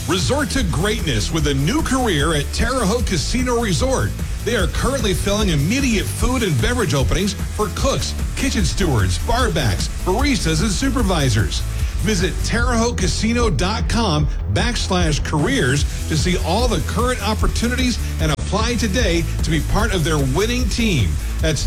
Resort to greatness with a new career at Terre Haute Casino Resort. They are currently filling immediate food and beverage openings for cooks, kitchen stewards, barbacks, baristas, and supervisors. Visit TerreHautecasino.com/careers to see all the current opportunities and apply today to be part of their winning team. That's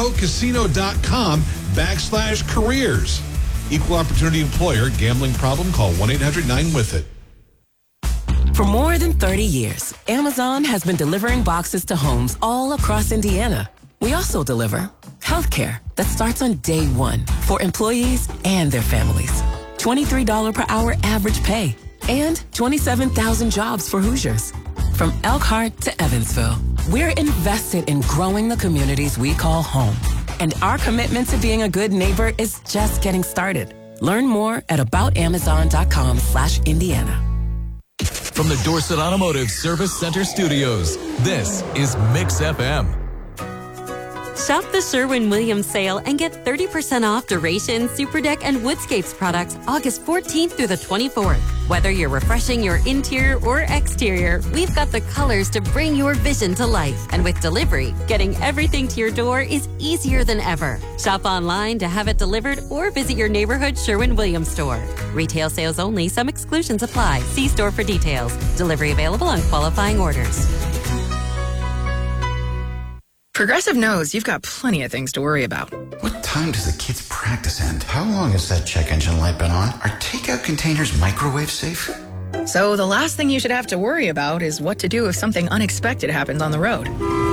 TerreHautecasino.com/careers. Equal opportunity employer. Gambling problem? Call 1-800-9-WITH-IT. For more than 30 years, Amazon has been delivering boxes to homes all across Indiana. We also deliver healthcare that starts on day one for employees and their families. $23 per hour average pay and 27,000 jobs for Hoosiers. From Elkhart to Evansville, we're invested in growing the communities we call home. And our commitment to being a good neighbor is just getting started. Learn more at aboutamazon.com/Indiana. From the Dorset Automotive Service Center Studios, this is Mix FM. Shop the Sherwin-Williams sale and get 30% off Duration, Superdeck, and Woodscapes products August 14th through the 24th. Whether you're refreshing your interior or exterior, we've got the colors to bring your vision to life. And with delivery, getting everything to your door is easier than ever. Shop online to have it delivered or visit your neighborhood Sherwin-Williams store. Retail sales only. Some exclusions apply. See store for details. Delivery available on qualifying orders. Progressive knows you've got plenty of things to worry about. What time does the kids' practice end? How long has that check engine light been on? Are takeout containers microwave safe? So the last thing you should have to worry about is what to do if something unexpected happens on the road.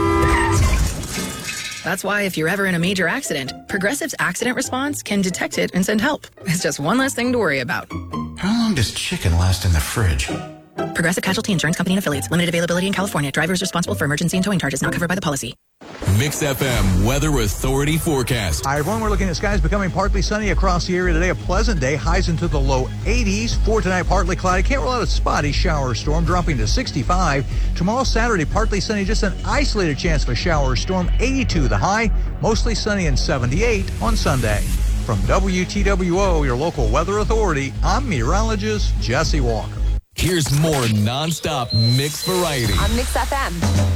That's why if you're ever in a major accident, Progressive's accident response can detect it and send help. It's just one less thing to worry about. How long does chicken last in the fridge? Progressive Casualty Insurance Company and Affiliates. Limited availability in California. Drivers responsible for emergency and towing charges not covered by the policy. Mix FM Weather Authority forecast. Hi, everyone. We're looking at skies becoming partly sunny across the area today. A pleasant day. Highs into the low 80s. For tonight, partly cloudy. Can't rule out a spotty shower storm, dropping to 65. Tomorrow, Saturday, partly sunny. Just an isolated chance of a shower storm. 82 the high. Mostly sunny and 78 on Sunday. From WTWO, your local weather authority, I'm meteorologist Jesse Walker. Here's more nonstop mix variety on Mix FM.